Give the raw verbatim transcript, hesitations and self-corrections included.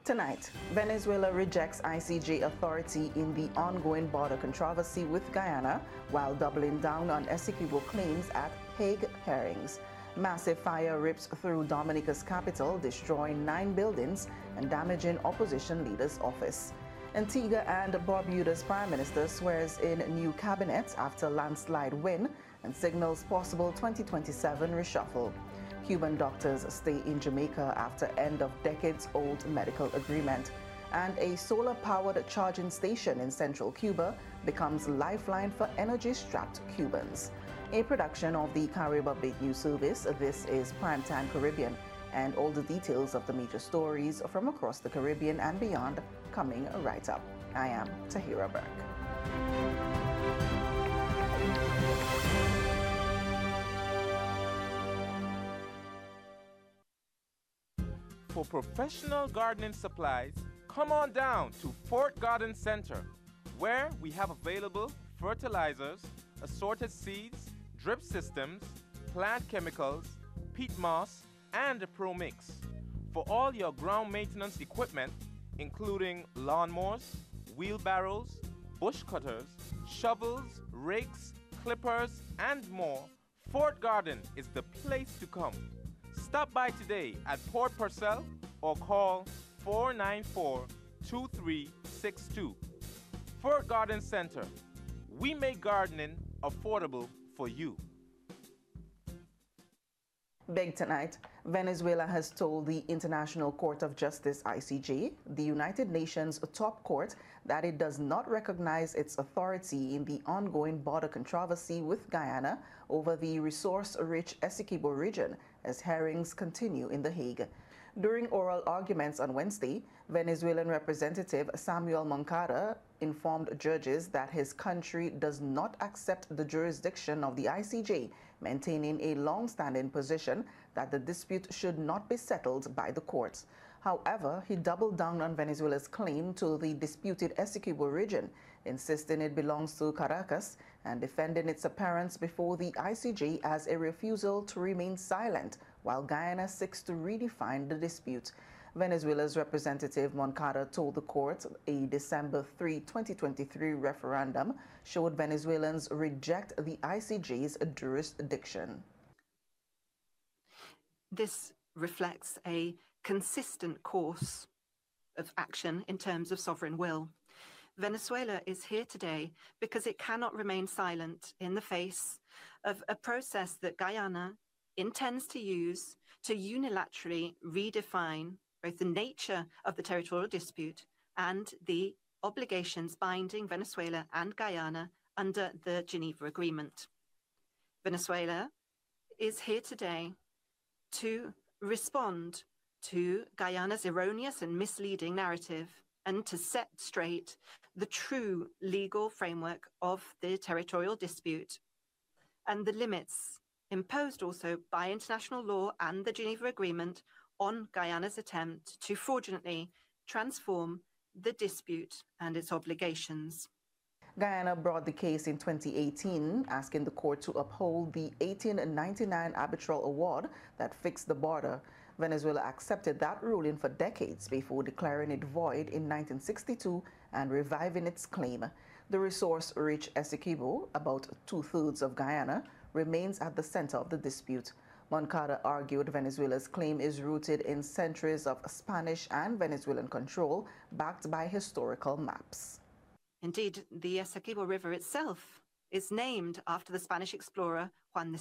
Tonight, Venezuela rejects I C J authority in the ongoing border controversy with Guyana while doubling down on Essequibo claims at Hague hearings. Massive fire rips through Dominica's capital, destroying nine buildings and damaging opposition leader's office. Antigua and Barbuda's prime minister swears in new cabinet after landslide win and signals possible twenty twenty-seven reshuffle. Cuban doctors stay in Jamaica after end of decades-old medical agreement. And a solar-powered charging station in central Cuba becomes lifeline for energy-strapped Cubans. A production of the Carib Update News Service, this is Primetime Caribbean, and all the details of the major stories from across the Caribbean and beyond coming right up. I am Tahira Burke. For professional gardening supplies, come on down to Fort Garden Center, where we have available fertilizers, assorted seeds, drip systems, plant chemicals, peat moss, and a Pro Mix. For all your ground maintenance equipment, including lawnmowers, wheelbarrows, bush cutters, shovels, rakes, clippers, and more, Fort Garden is the place to come. Stop by today at Port Purcell or call four nine four, two three six two. Fort Garden Center. We make gardening affordable for you. Big tonight, Venezuela has told the International Court of Justice, I C J, the United Nations top court, that it does not recognize its authority in the ongoing border controversy with Guyana over the resource-rich Essequibo region as hearings continue in The Hague. During oral arguments on Wednesday, Venezuelan Representative Samuel Moncada informed judges that his country does not accept the jurisdiction of the I C J, maintaining a long-standing position that the dispute should not be settled by the courts. However, he doubled down on Venezuela's claim to the disputed Essequibo region, insisting it belongs to Caracas and defending its appearance before the I C J as a refusal to remain silent while Guyana seeks to redefine the dispute. Venezuela's representative Moncada told the court a December third, twenty twenty-three referendum showed Venezuelans reject the I C J's jurisdiction. This reflects a consistent course of action in terms of sovereign will. Venezuela is here today because it cannot remain silent in the face of a process that Guyana intends to use to unilaterally redefine both the nature of the territorial dispute and the obligations binding Venezuela and Guyana under the Geneva Agreement. Venezuela is here today to respond to Guyana's erroneous and misleading narrative and to set straight the true legal framework of the territorial dispute and the limits imposed also by international law and the Geneva Agreement on Guyana's attempt to fraudulently transform the dispute and its obligations. Guyana brought the case in twenty eighteen, asking the court to uphold the eighteen ninety-nine arbitral award that fixed the border. Venezuela accepted that ruling for decades before declaring it void in nineteen sixty-two and reviving its claim. The resource-rich Essequibo, about two-thirds of Guyana, remains at the center of the dispute. Moncada argued Venezuela's claim is rooted in centuries of Spanish and Venezuelan control, backed by historical maps. Indeed, the Essequibo River itself is named after the Spanish explorer Juan de